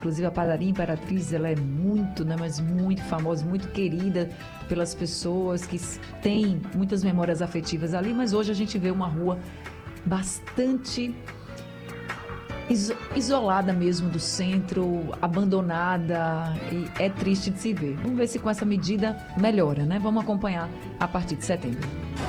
Inclusive a padaria Imperatriz, ela é muito, né, mas muito famosa, muito querida pelas pessoas que têm muitas memórias afetivas ali, mas hoje a gente vê uma rua bastante isolada mesmo do centro, abandonada, e é triste de se ver. Vamos ver se com essa medida melhora, né? Vamos acompanhar a partir de setembro.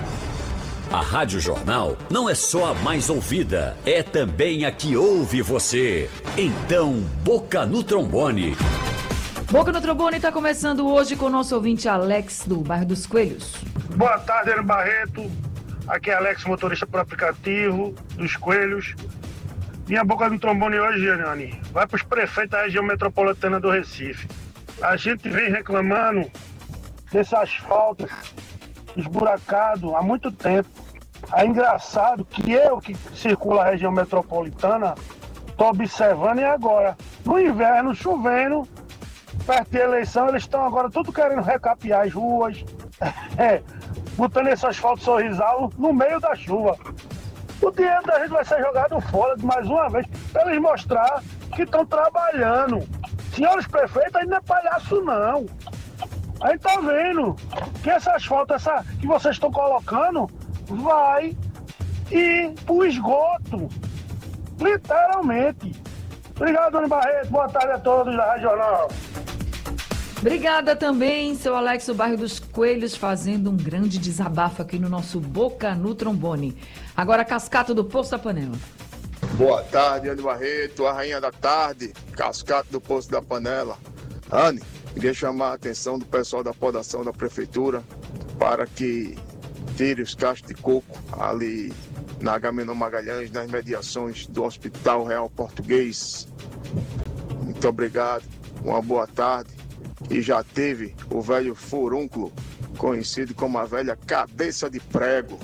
A Rádio Jornal não é só a mais ouvida, é também a que ouve você. Então, Boca no Trombone. Boca no Trombone está começando hoje com o nosso ouvinte Alex, do bairro dos Coelhos. Boa tarde, Ana Barreto. Aqui é Alex, motorista por aplicativo dos Coelhos. Minha boca no trombone hoje, Janiane, vai para os prefeitos da região metropolitana do Recife. A gente vem reclamando desse asfalto esburacado há muito tempo. É engraçado que eu, que circulo a região metropolitana, estou observando e agora, no inverno, chovendo, perto de eleição, eles estão agora tudo querendo recapear as ruas, botando esse asfalto sorrisal no meio da chuva. O dinheiro da gente vai ser jogado fora de mais uma vez, para eles mostrar que estão trabalhando. Senhores prefeitos, aí não é palhaço não. A gente tá vendo que essa asfalto, essa que vocês estão colocando, vai ir pro esgoto. Literalmente. Obrigado, Dona Barreto. Boa tarde a todos da Rádio Jornal. Obrigada também, seu Alex, o bairro dos Coelhos, fazendo um grande desabafo aqui no nosso Boca no Trombone. Agora, Cascato do Poço da Panela. Boa tarde, Anne Barreto, a rainha da tarde, Cascato do Poço da Panela. Anne, queria chamar a atenção do pessoal da podação da prefeitura para que tire os cachos de coco ali na Agamenon Magalhães, nas mediações do Hospital Real Português. Muito obrigado, uma boa tarde. E já teve o velho furúnculo, conhecido como a velha cabeça de prego.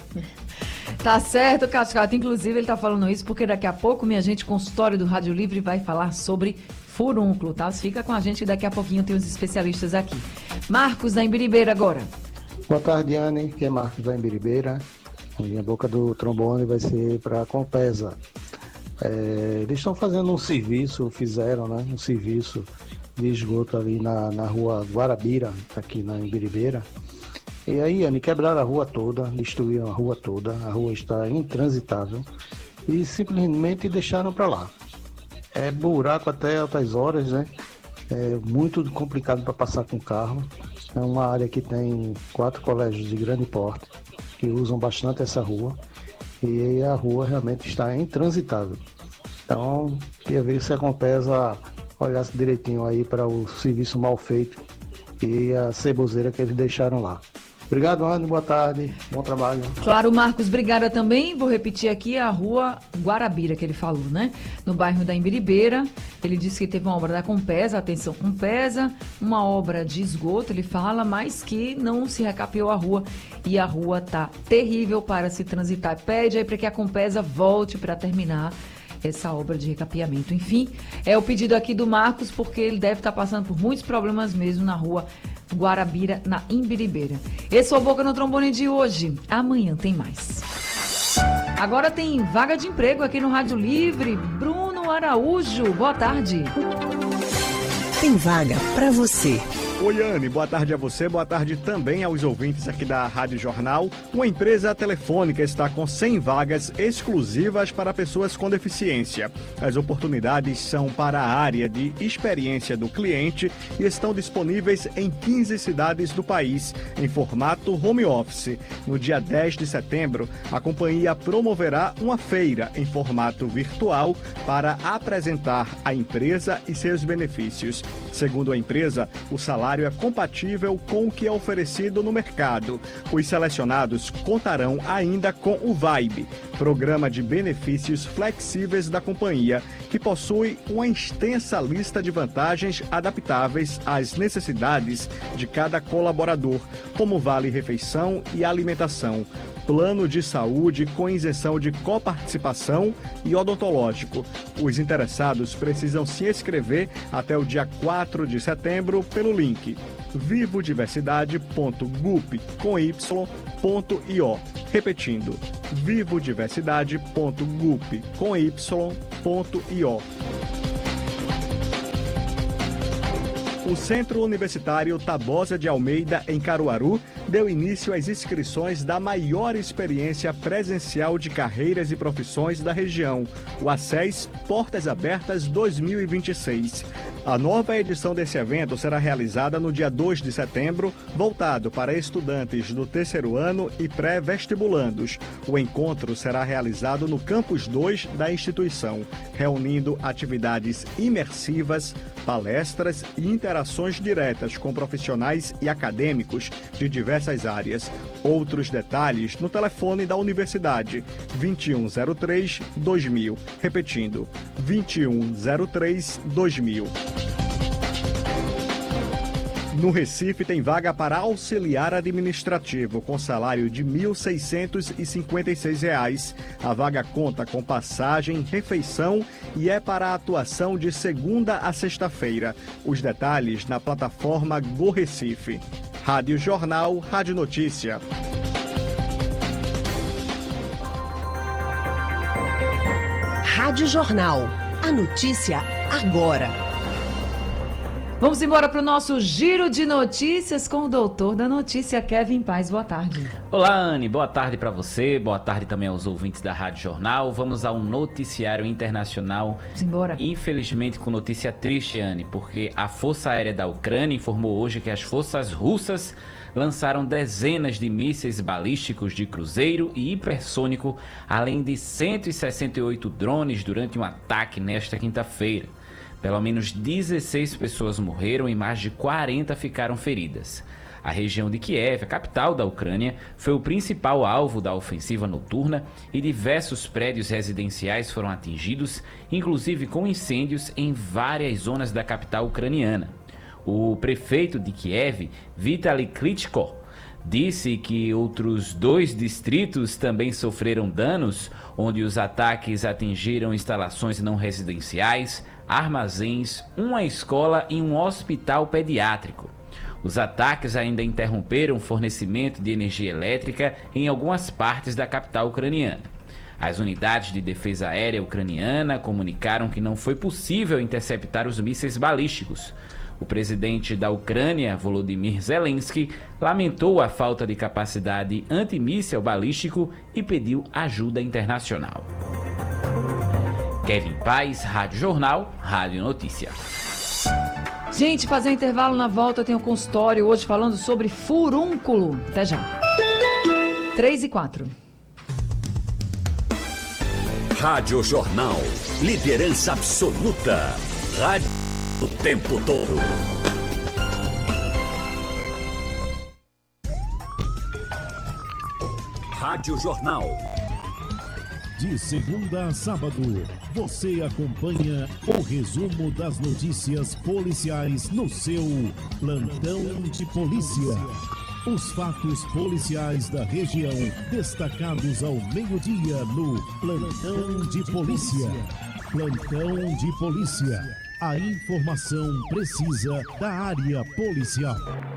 Tá certo, Cascato. Inclusive, ele tá falando isso porque daqui a pouco, minha gente, consultório do Rádio Livre vai falar sobre furúnculo, tá? Fica com a gente, daqui a pouquinho tem os especialistas aqui. Marcos, da Imbiribeira, agora. Boa tarde, Anne, que é Marcos da Imbiribeira. Minha boca do trombone vai ser para a Compesa. Eles estão fazendo um serviço, fizeram, né? Um serviço de esgoto ali na rua Guarabira, aqui na Imbiribeira. E aí, Anne, quebraram a rua toda, destruíram a rua toda, a rua está intransitável e simplesmente deixaram para lá. É buraco até altas horas, né? É muito complicado para passar com carro. É uma área que tem 4 colégios de grande porte que usam bastante essa rua e a rua realmente está intransitável. Então, queria ver se a Compesa olhasse direitinho aí para o serviço mal feito e a ceboseira que eles deixaram lá. Obrigado, Anne, boa tarde, bom trabalho. Claro, Marcos, obrigada também. Vou repetir aqui a rua Guarabira que ele falou, né? No bairro da Imbiribeira. Ele disse que teve uma obra da Compesa, atenção, Compesa, uma obra de esgoto, ele fala, mas que não se recapeou a rua e a rua tá terrível para se transitar. Pede aí para que a Compesa volte para terminar essa obra de recapeamento. Enfim, é o pedido aqui do Marcos, porque ele deve estar passando por muitos problemas mesmo na rua Guarabira, na Imbiribeira. Esse é o Boca no Trombone de hoje. Amanhã tem mais. Agora tem vaga de emprego aqui no Rádio Livre. Bruno Araújo, boa tarde. Tem vaga para você. Oi, Anne, boa tarde a você, boa tarde também aos ouvintes aqui da Rádio Jornal. Uma empresa telefônica está com 100 vagas exclusivas para pessoas com deficiência. As oportunidades são para a área de experiência do cliente e estão disponíveis em 15 cidades do país, em formato home office. No dia 10 de setembro, a companhia promoverá uma feira em formato virtual para apresentar a empresa e seus benefícios. Segundo a empresa, o salário é compatível com o que é oferecido no mercado. Os selecionados contarão ainda com o VIBE, programa de benefícios flexíveis da companhia, que possui uma extensa lista de vantagens adaptáveis às necessidades de cada colaborador, como vale-refeição e alimentação, plano de saúde com isenção de coparticipação e odontológico. Os interessados precisam se inscrever até o dia 4 de setembro pelo link vivodiversidade.gup.io. Repetindo, vivodiversidade.gup.io. O Centro Universitário Tabosa de Almeida, em Caruaru, deu início às inscrições da maior experiência presencial de carreiras e profissões da região, o ACES Portas Abertas 2026. A nova edição desse evento será realizada no dia 2 de setembro, voltado para estudantes do terceiro ano e pré-vestibulandos. O encontro será realizado no Campus 2 da instituição, reunindo atividades imersivas, palestras e interações diretas com profissionais e acadêmicos de diversas áreas. Outros detalhes no telefone da Universidade, 2103-2000. Repetindo, 2103-2000. No Recife tem vaga para auxiliar administrativo com salário de R$ 1.656. A vaga conta com passagem, refeição e é para a atuação de segunda a sexta-feira. Os detalhes na plataforma Go Recife. Rádio Jornal, Rádio Notícia. Rádio Jornal. A notícia agora. Vamos embora para o nosso giro de notícias com o doutor da notícia, Kevin Paz. Boa tarde. Olá, Anne. Boa tarde para você. Boa tarde também aos ouvintes da Rádio Jornal. Vamos ao noticiário internacional. Vamos embora. Infelizmente com notícia triste, Anne, porque a Força Aérea da Ucrânia informou hoje que as forças russas lançaram dezenas de mísseis balísticos de cruzeiro e hipersônico, além de 168 drones durante um ataque nesta quinta-feira. Pelo menos 16 pessoas morreram e mais de 40 ficaram feridas. A região de Kiev, a capital da Ucrânia, foi o principal alvo da ofensiva noturna e diversos prédios residenciais foram atingidos, inclusive com incêndios em várias zonas da capital ucraniana. O prefeito de Kiev, Vitaly Klitschko, disse que outros 2 distritos também sofreram danos, onde os ataques atingiram instalações não residenciais, armazéns, uma escola e um hospital pediátrico. Os ataques ainda interromperam o fornecimento de energia elétrica em algumas partes da capital ucraniana. As unidades de defesa aérea ucraniana comunicaram que não foi possível interceptar os mísseis balísticos. O presidente da Ucrânia, Volodymyr Zelensky, lamentou a falta de capacidade antimíssil balístico e pediu ajuda internacional. Kevin Paz, Rádio Jornal, Rádio Notícia. Gente, fazer um intervalo, na volta tem um consultório hoje falando sobre furúnculo. Até já. 3h04. Rádio Jornal, liderança absoluta. Rádio o tempo todo. Rádio Jornal. De segunda a sábado, você acompanha o resumo das notícias policiais no seu Plantão de Polícia. Os fatos policiais da região destacados ao meio-dia no Plantão de Polícia. Plantão de Polícia. A informação precisa da área policial.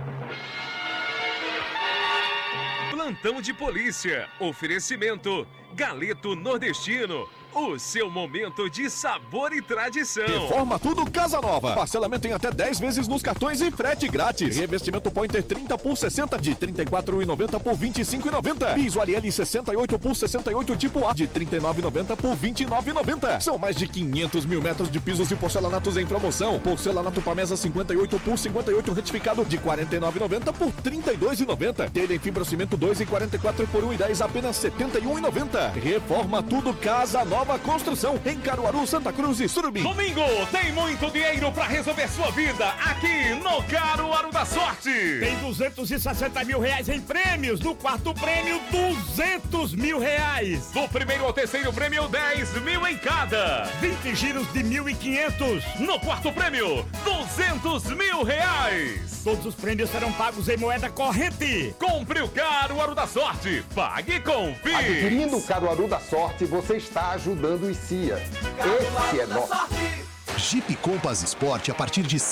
Plantão de Polícia. Oferecimento Galeto Nordestino. O seu momento de sabor e tradição. Reforma tudo Casa Nova. Parcelamento em até 10 vezes nos cartões e frete grátis. Revestimento Pointer 30 por 60 de R$ 34,90 por R$ 25,90. Piso Ariel 68 por 68 tipo A de R$ 39,90 por R$ 29,90. São mais de 500 mil metros de pisos e porcelanatos em promoção. Porcelanato Pamesa 58 por 58 retificado de R$ 49,90 por R$ 32,90. Telha em fibra cimento 2,44 por R$ 1,10 apenas R$ 71,90. Reforma tudo Casa Nova Construção em Caruaru, Santa Cruz e Surubim. Domingo tem muito dinheiro para resolver sua vida aqui no Caruaru da Sorte. Tem R$260 mil em prêmios. No quarto prêmio, R$200 mil. Do primeiro ao terceiro prêmio, 10 mil em cada. 20 giros de 1.500. No quarto prêmio, R$200 mil. Todos os prêmios serão pagos em moeda corrente. Compre o Caruaru da Sorte. Pague com FIIs. Adquirindo o Caruaru da Sorte, você está ajudando o CIA. Esse é nosso. Jeep Compass Sport a partir de R$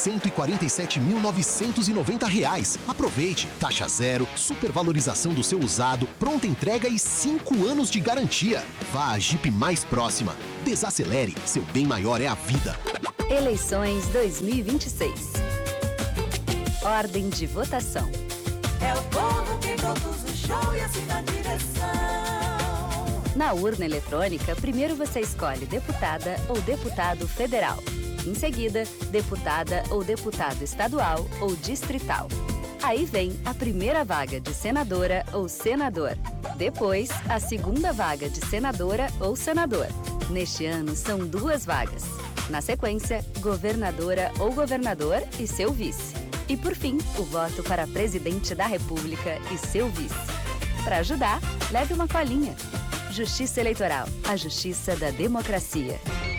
147.990. Aproveite, taxa zero, supervalorização do seu usado, pronta entrega e 5 anos de garantia. Vá à Jeep mais próxima. Desacelere, seu bem maior é a vida. Eleições 2026. Ordem de votação. É o povo quem produz o show e assina a direção. Na urna eletrônica, primeiro você escolhe deputada ou deputado federal. Em seguida, deputada ou deputado estadual ou distrital. Aí vem a primeira vaga de senadora ou senador. Depois, a segunda vaga de senadora ou senador. Neste ano, são 2 vagas. Na sequência, governadora ou governador e seu vice. E por fim, o voto para presidente da República e seu vice. Para ajudar, leve uma colinha. Justiça Eleitoral, a justiça da democracia.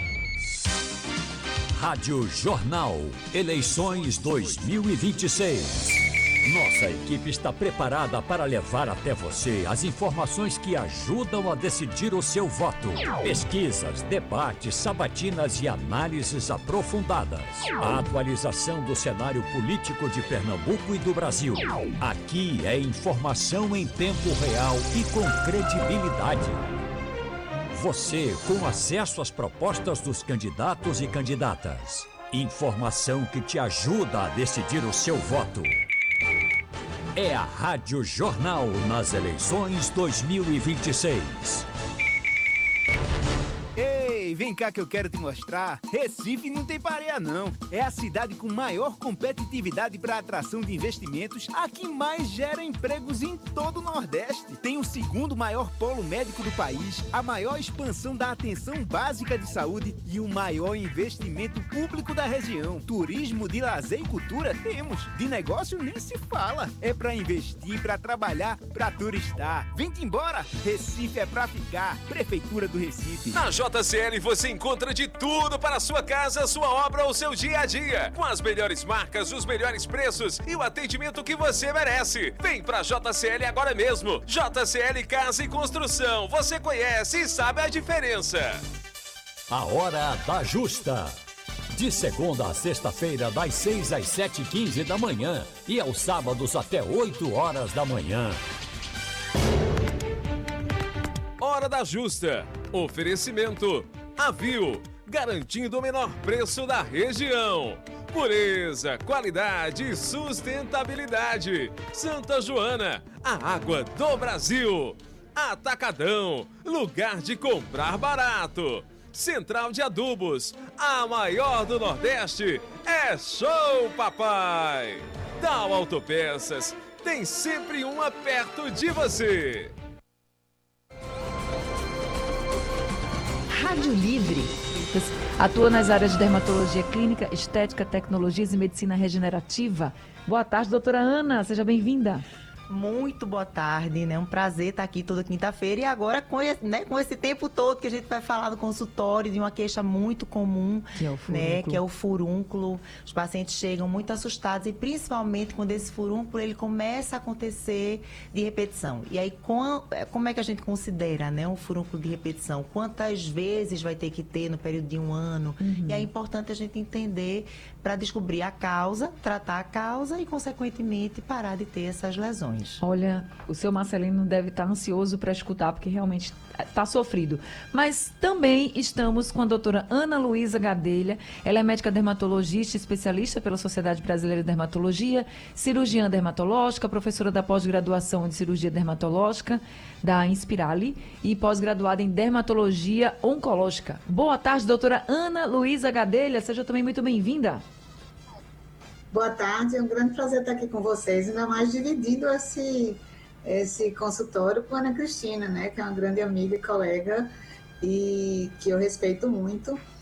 Rádio Jornal, eleições 2026. Nossa equipe está preparada para levar até você as informações que ajudam a decidir o seu voto. Pesquisas, debates, sabatinas e análises aprofundadas. A atualização do cenário político de Pernambuco e do Brasil. Aqui é informação em tempo real e com credibilidade. Você com acesso às propostas dos candidatos e candidatas. Informação que te ajuda a decidir o seu voto. É a Rádio Jornal nas eleições 2026. Ei, vem cá que eu quero te mostrar. Recife não tem pareia não. É a cidade com maior competitividade para atração de investimentos, a que mais gera empregos em todo o Nordeste. Tem o segundo maior polo médico do país, a maior expansão da atenção básica de saúde e o maior investimento público da região. Turismo, de lazer e cultura temos. De negócio nem se fala. É para investir, para trabalhar, para turistar. Vem-te embora. Recife é para ficar. Prefeitura do Recife. Na JCL você encontra de tudo para a sua casa, sua obra ou seu dia a dia. Com as melhores marcas, os melhores preços e o atendimento que você merece. Vem pra JCL agora mesmo. JCL Casa e Construção. Você conhece e sabe a diferença. A Hora da Justa. De segunda a sexta-feira, das 6 às 7h15 da manhã. E aos sábados até 8 horas da manhã. Hora da Justa. Oferecimento Avil, garantindo o menor preço da região. Pureza, qualidade e sustentabilidade. Santa Joana, a água do Brasil. Atacadão, lugar de comprar barato. Central de Adubos, a maior do Nordeste. É show, papai! Tal Autopeças, tem sempre uma perto de você. Rádio Livre. Atua nas áreas de dermatologia clínica, estética, tecnologias e medicina regenerativa. Boa tarde, doutora Ana. Seja bem-vinda. Muito boa tarde, né? Um prazer estar aqui toda quinta-feira e agora com esse tempo todo que a gente vai falar do consultório de uma queixa muito comum, que é o furúnculo. Né? Que é o furúnculo. Os pacientes chegam muito assustados e principalmente quando esse furúnculo ele começa a acontecer de repetição. E aí como é que a gente considera, né, um furúnculo de repetição? Quantas vezes vai ter que ter no período de um ano? Uhum. E é importante a gente entender para descobrir a causa, tratar a causa e consequentemente parar de ter essas lesões. Olha, o seu Marcelino deve estar ansioso para escutar, porque realmente está sofrido. Mas também estamos com a doutora Ana Luísa Gadelha. Ela é médica dermatologista, especialista pela Sociedade Brasileira de Dermatologia, cirurgiã dermatológica, professora da pós-graduação de cirurgia dermatológica da Inspirali e pós-graduada em dermatologia oncológica. Boa tarde, doutora Ana Luísa Gadelha. Seja também muito bem-vinda. Boa tarde, é um grande prazer estar aqui com vocês, ainda mais dividindo esse consultório com a Ana Cristina, né, que é uma grande amiga e colega e que eu respeito muito.